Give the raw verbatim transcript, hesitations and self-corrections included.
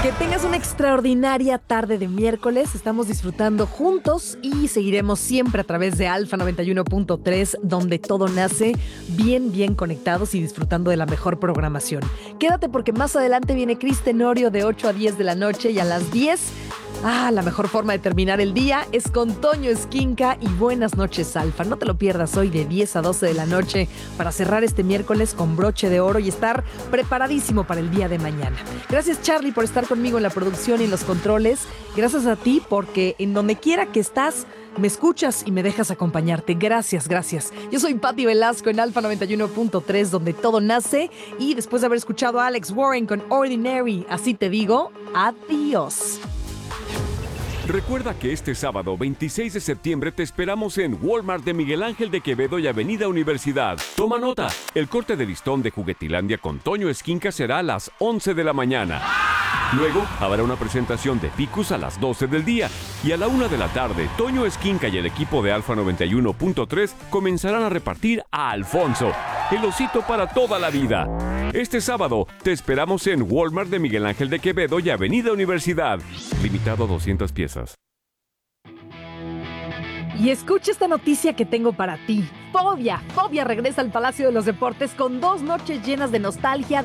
Que tengas una extraordinaria tarde de miércoles. Estamos disfrutando juntos y seguiremos siempre a través de Alfa noventa y uno punto tres, donde todo nace bien, bien conectados y disfrutando de la mejor programación. Quédate porque más adelante viene Cris Tenorio de ocho a diez de la noche y a las diez. Ah, la mejor forma de terminar el día es con Toño Esquinca y Buenas noches, Alfa. No te lo pierdas hoy de diez a doce de la noche para cerrar este miércoles con broche de oro y estar preparadísimo para el día de mañana. Gracias, Charlie, por estar conmigo en la producción y en los controles. Gracias a ti porque en donde quiera que estás, me escuchas y me dejas acompañarte. Gracias, gracias. Yo soy Patti Velasco en Alfa noventa y uno punto tres, donde todo nace. Y después de haber escuchado a Alex Warren con Ordinary, así te digo, adiós. Recuerda que este sábado veintiséis de septiembre te esperamos en Walmart de Miguel Ángel de Quevedo y Avenida Universidad. Toma nota, el corte de listón de Juguetilandia con Toño Esquinca será a las once de la mañana. Luego habrá una presentación de Picus a las doce del día y a la una de la tarde Toño Esquinca y el equipo de Alfa noventa y uno punto tres comenzarán a repartir a Alfonso, el osito para toda la vida. Este sábado te esperamos en Walmart de Miguel Ángel de Quevedo y Avenida Universidad. Limitado a doscientas piezas. Y escucha esta noticia que tengo para ti. Fobia, Fobia regresa al Palacio de los Deportes con dos noches llenas de nostalgia,